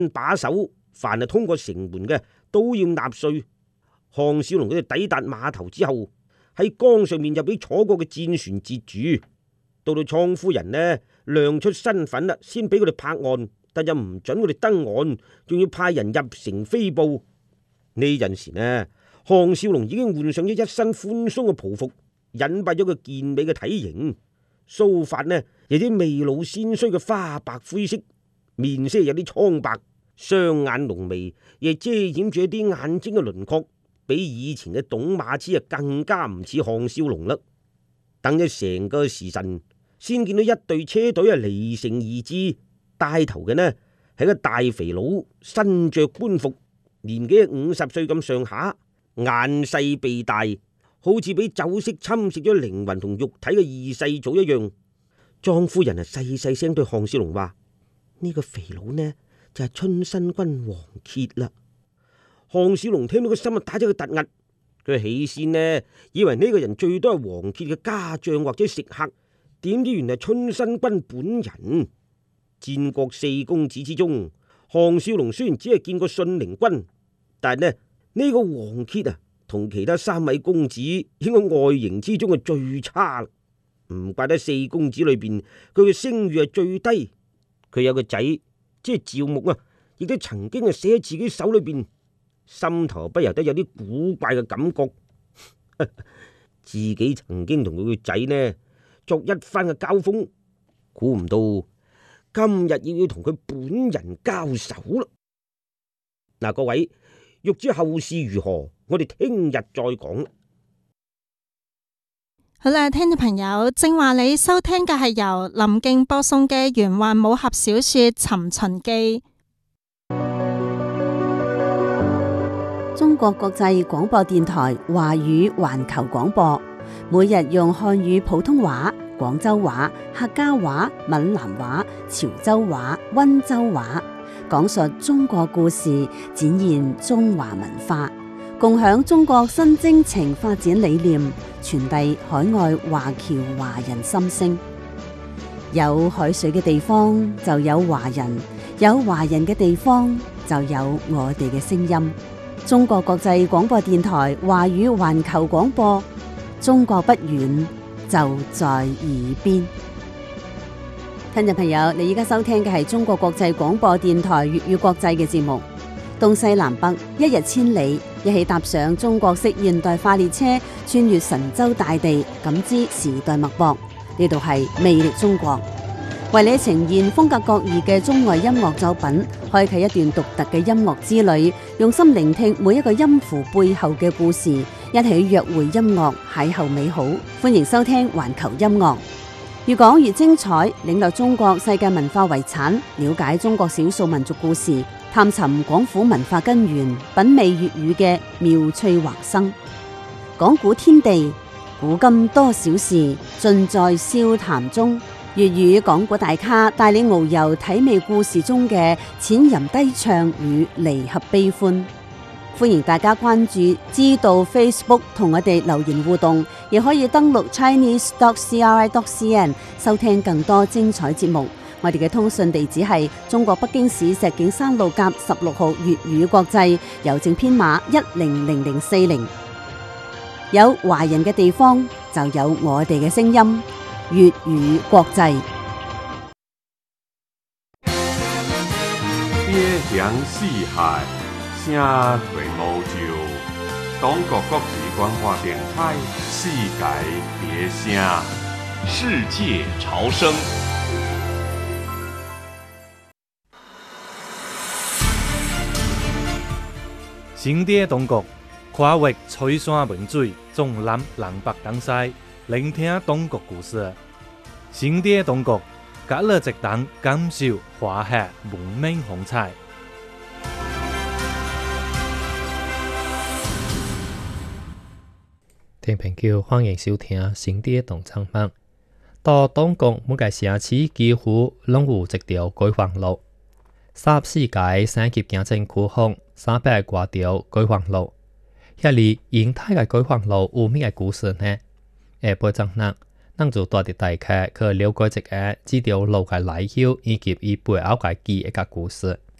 把守，凡係通過城門嘅都要納稅。項少龍佢哋抵達碼頭之後，喺江上面就俾楚國嘅戰船截住。到倉夫人呢亮出身份啦，先俾佢哋泊岸，但又唔准佢哋登岸，仲要派人入城飛報。呢陣時呢，項少龍已經換上咗一身寬鬆嘅袍服，隱蔽咗個健美嘅體型。鬚髮呢有啲未老先衰嘅花白灰色，面色有啲蒼白，雙眼濃眉亦遮掩住一啲眼睛嘅輪廓，比以前嘅董馬之啊更加唔似項少龍啦。等咗成個時辰，先見到一隊車隊啊離城而至，帶頭嘅呢係個大肥佬，身着官服，年紀50歲咁上下，眼細鼻大，好似俾酒色侵蝕咗靈魂同肉體嘅二世祖一樣。莊夫人啊細細聲對項少龍話：呢個肥佬呢就係春申君王傑啦。項少龍聽到個心啊打咗個突兀，佢起先呢以為呢個人最多係王傑嘅家將或者食客，點知原來春申君本人。戰國四公子之中，項少龍雖然只係見過信陵君，但係呢個王傑啊同其他3位公子應該外形之中係最差，唔怪得四公子裏邊佢嘅聲譽係最低。佢有個仔即係趙牧啊，亦都曾經係死喺自己手裏邊，心頭不由得有啲古怪嘅感覺。自己曾經同佢個仔呢作一番嘅交鋒，估唔到今日要同佢本人交手啦。嗱，各位欲知後事如何，我哋聽日再講。 好啦，聽眾朋友，正話你收聽嘅係由林敬播送嘅玄幻武俠小說《尋秦記》。 中國國際廣播電台華語環球廣播，每日用漢語普通話、廣州話、客家話、閩南話、潮州話、溫州話，講述中國故事，展現中華文化，共享中國新征程發展理念，傳遞海外華僑華人心聲。有海水嘅地方就有華人，有華人嘅地方就有我哋嘅聲音。中國國際廣播電台華語環球廣播，中國不遠，就在耳邊。聽眾朋友，你而家收聽嘅係中國國際廣播電台粵語國際嘅節目。東西南北，一日千里，一起踏上中國式現代化列車，穿越神州大地，感知時代脈搏。呢度係魅力中國，為你呈現風格各異嘅中外音樂作品，開啟一段獨特嘅音樂之旅，用心聆聽每一個音符背後嘅故事，一起約會音樂，邂逅美好。歡迎收聽環球音樂，越講越精彩，領略中國世界文化遺產，了解中國少數民族故事，探尋廣府文化根源，品味粵語嘅妙趣橫生。講古天地，古今多少事，盡在笑談中。粵語講古大咖帶你遨遊體味故事中嘅淺吟低唱與離合悲歡。歡迎大家關注知道 Facebook 同我哋留言互動，亦可以登錄 chinese.cri.cn 收聽更多精彩節目。我哋嘅通訊地址係中國北京市石景山路甲16號粵語國際，郵政編碼100040。有華人嘅地方就有我哋嘅聲音，粵語國際。 邊疆四海，聲隨歐洲。中國國際廣播電台，世界別聲， 世界潮聲。新的中國，跨越翠山文水，縱覽南北東西，聆聽中國故事。新的中國，隔了直檔感受華夏文明風采。 聽朋友歡迎收聽新的動唱網。到中國每個城市幾乎攏有一條改劃路，14屆省級行政區項300多條改劃路。遐裡形態嘅改劃路有咩嘅故事呢？下晡陣咱就帶著大家去了解一下這條路嘅來由以及伊背後嘅記憶嘅故事。